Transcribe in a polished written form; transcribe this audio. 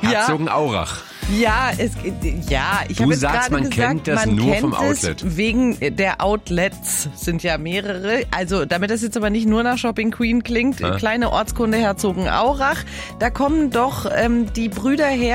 Herzogenaurach. Ja, ich habe jetzt sagst, gerade man gesagt, kennt das man nur kennt vom es Outlet. wegen der Outlets, sind ja mehrere. Also damit das jetzt aber nicht nur nach Shopping Queen klingt, kleine Ortskunde Herzogenaurach, da kommen doch die Brüder her,